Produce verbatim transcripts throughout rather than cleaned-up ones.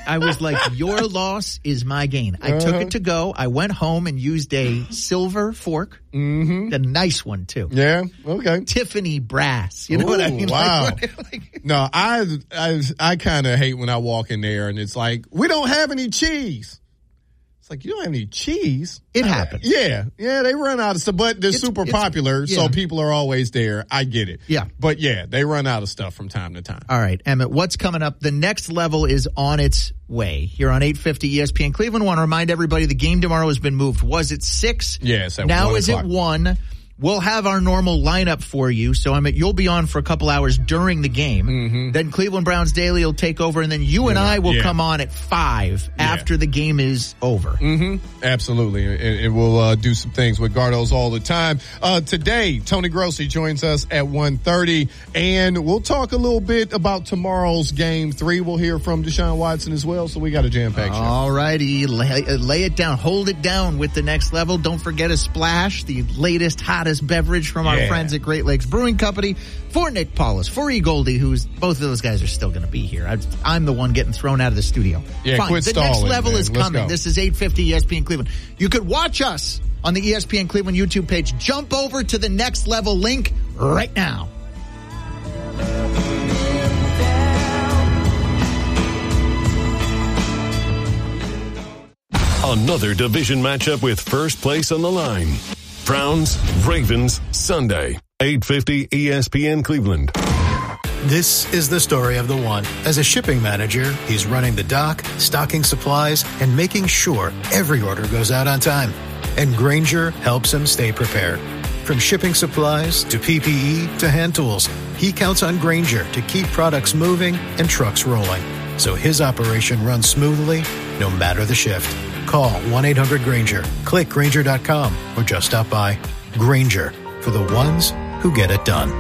I was like, your loss is my gain. I uh-huh. took it to go. I went home and used a silver fork. Mm-hmm. A nice one, too. Yeah, okay. Tiffany brass. You know Ooh, what I mean? Wow. Like, like, no, I I, I kind of hate when I walk in there and it's like, we don't have any cheese. Like, you don't have any cheese. It happens. Yeah. Yeah, they run out of stuff, but they're it's, super it's, popular, yeah. so people are always there. I get it. Yeah. But, yeah, they run out of stuff from time to time. All right, Emmett, what's coming up? The next level is on its way. Here on eight fifty E S P N Cleveland, want to remind everybody the game tomorrow has been moved. Was it six? Yes. At now one is o'clock. it one? We'll have our normal lineup for you. So, Emmett, you'll be on for a couple hours during the game. Mm-hmm. Then Cleveland Browns Daily will take over, and then you and yeah, I will yeah. come on at five yeah. after the game is over. Mm-hmm. Absolutely. And, and we'll uh, do some things with Gardos all the time. Uh, today, Tony Grossi joins us at one thirty, and we'll talk a little bit about tomorrow's game three. We'll hear from Deshaun Watson as well, so we got a jam-packed show. All righty. Lay, lay it down. Hold it down with the next level. Don't forget a splash, the latest, hottest beverage from our yeah. friends at Great Lakes Brewing Company. For Nick Paulus, for E. Goldie, who's both of those guys are still going to be here. I, I'm the one getting thrown out of the studio. Yeah, Fine. quit the stalling, next level man. is Let's coming. go. This is eight fifty E S P N Cleveland. You could watch us on the E S P N Cleveland YouTube page. Jump over to the next level link right now. Another division matchup with first place on the line. Browns, Ravens, Sunday, eight fifty E S P N Cleveland. This is the story of the one. As a shipping manager, he's running the dock, stocking supplies, and making sure every order goes out on time. And Grainger helps him stay prepared. From shipping supplies to P P E to hand tools, he counts on Grainger to keep products moving and trucks rolling, so his operation runs smoothly no matter the shift. Call one eight hundred Grainger, click Grainger dot com, or just stop by. Grainger, for the ones who get it done.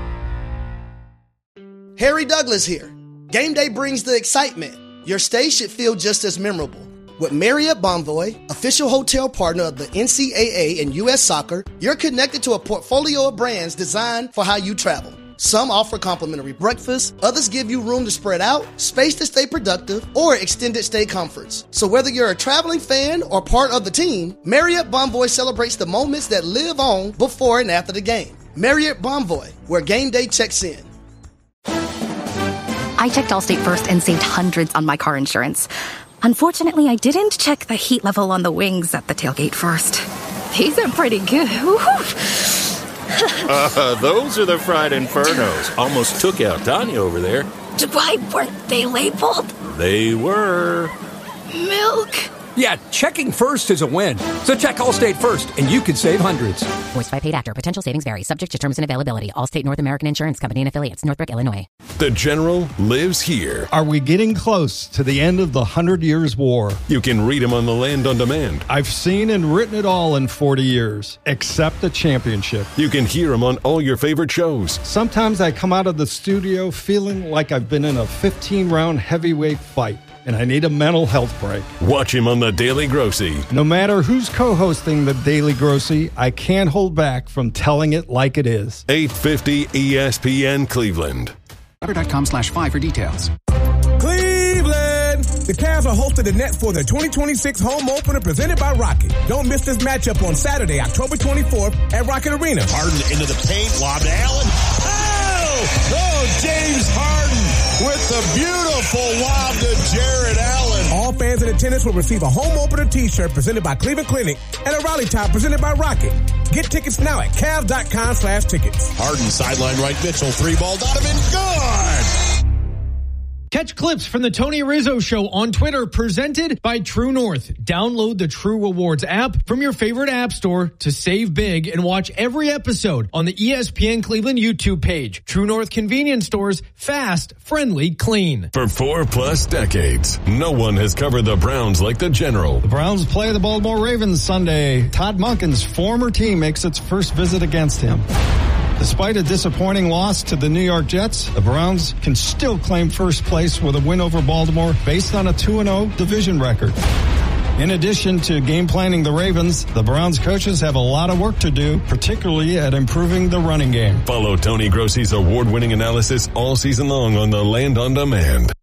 Harry Douglas here. Game day brings the excitement. Your stay should feel just as memorable. With Marriott Bonvoy, official hotel partner of the N C double A and U S Soccer, you're connected to a portfolio of brands designed for how you travel. Some offer complimentary breakfast, others give you room to spread out, space to stay productive, or extended stay comforts. So whether you're a traveling fan or part of the team, Marriott Bonvoy celebrates the moments that live on before and after the game. Marriott Bonvoy, where game day checks in. I checked Allstate first and saved hundreds on my car insurance. Unfortunately, I didn't check the heat level on the wings at the tailgate first. These are pretty good. uh, those are the fried infernos. Almost took out Tanya over there. Why weren't they labeled? They were. Milk. Yeah, checking first is a win. So check Allstate first, and you could save hundreds. Voiced by paid actor. Potential savings vary. Subject to terms and availability. Allstate North American Insurance Company and affiliates. Northbrook, Illinois. The General lives here. Are we getting close to the end of the Hundred Years' War? You can read him on the Land on Demand. I've seen and written it all in forty years, except the championship. You can hear him on all your favorite shows. Sometimes I come out of the studio feeling like I've been in a fifteen-round heavyweight fight, and I need a mental health break. Watch him on The Daily Grossi. No matter who's co-hosting The Daily Grossi, I can't hold back from telling it like it is. eight fifty E S P N Cleveland. dot com slash five for details. Cleveland! The Cavs are hosting the Nets for the twenty twenty-six home opener presented by Rocket. Don't miss this matchup on Saturday, October twenty-fourth at Rocket Arena. Harden into the paint, lob to Allen. Oh! Oh, James Harden with the beautiful lob to Jared Allen. All fans in attendance will receive a home opener t-shirt presented by Cleveland Clinic and a rally top presented by Rocket. Get tickets now at Cavs dot com slash tickets. Harden sideline right, Mitchell, three ball, Donovan, good! Catch clips from the Tony Rizzo Show on Twitter, presented by True North. Download the True Rewards app from your favorite app store to save big and watch every episode on the E S P N Cleveland YouTube page. True North convenience stores, fast, friendly, clean. For four plus decades, no one has covered the Browns like the General. The Browns play the Baltimore Ravens Sunday. Todd Monken's former team makes its first visit against him. Despite a disappointing loss to the New York Jets, the Browns can still claim first place with a win over Baltimore based on a two and oh division record. In addition to game planning the Ravens, the Browns coaches have a lot of work to do, particularly at improving the running game. Follow Tony Grossi's award-winning analysis all season long on the Land on Demand.